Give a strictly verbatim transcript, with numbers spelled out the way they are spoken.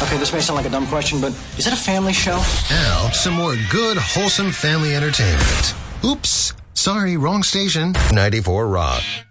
Okay, this may sound like a dumb question, but is it a family show? Now, some more good, wholesome family entertainment. Oops. Sorry, wrong station. ninety-four Rock.